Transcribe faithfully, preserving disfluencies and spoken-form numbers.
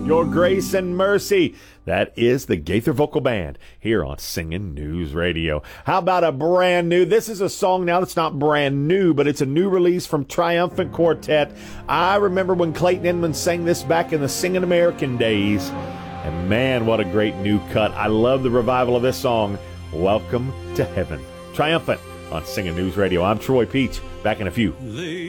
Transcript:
Your Grace and Mercy. That is the Gaither Vocal Band here on Singing News Radio. How about a brand new, this is a song now that's not brand new, but it's a new release from Triumphant Quartet. I remember when Clayton Inman sang this back in the Singing American days. And man, what a great new cut. I love the revival of this song, Welcome to Heaven. Triumphant on Singing News Radio. I'm Troy Peach. Back in a few.